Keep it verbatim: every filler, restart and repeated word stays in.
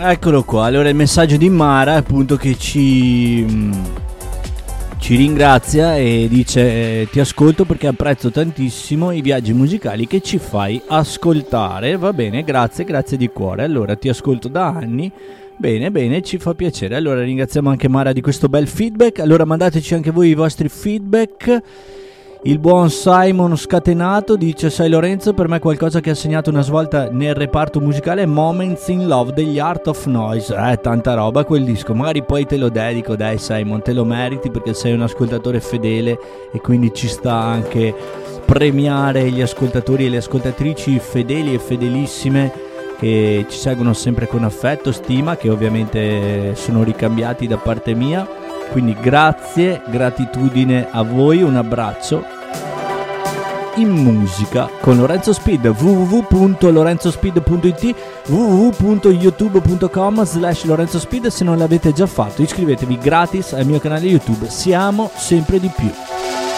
Eccolo qua, allora il messaggio di Mara appunto che ci, ci ringrazia e dice eh, ti ascolto perché apprezzo tantissimo i viaggi musicali che ci fai ascoltare. Va bene, grazie, grazie di cuore. Allora ti ascolto da anni. Bene, bene, ci fa piacere. Allora ringraziamo anche Mara di questo bel feedback. Allora mandateci anche voi i vostri feedback. Il buon Simon Scatenato dice: sai Lorenzo, per me qualcosa che ha segnato una svolta nel reparto musicale è Moments in Love degli Art of Noise. Eh, tanta roba quel disco, magari poi te lo dedico, dai Simon, te lo meriti perché sei un ascoltatore fedele e quindi ci sta anche premiare gli ascoltatori e le ascoltatrici fedeli e fedelissime che ci seguono sempre con affetto, stima, che ovviamente sono ricambiati da parte mia. Quindi grazie, gratitudine a voi, un abbraccio. In musica con Lorenzo Speed, w w w punto lorenzo speed punto i t, w w w punto youtube punto com slash Lorenzo Speed. Se non l'avete già fatto iscrivetevi gratis al mio canale YouTube, siamo sempre di più.